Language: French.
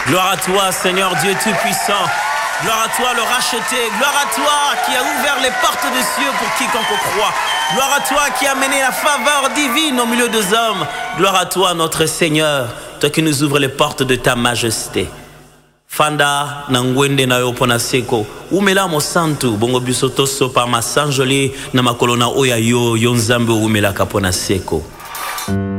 Gloire à toi, Seigneur Dieu Tout-Puissant. Gloire à toi, le racheté. Gloire à toi qui a ouvert les portes des cieux pour quiconque croit. Gloire à toi qui a mené la faveur divine au milieu des hommes. Gloire à toi, notre Seigneur, toi qui nous ouvres les portes de ta majesté. Fanda nangwende na yopo na seko umela mo santu bongo bisoto sopa masanjoli na makolona oya yo nzambe umela kapona seko.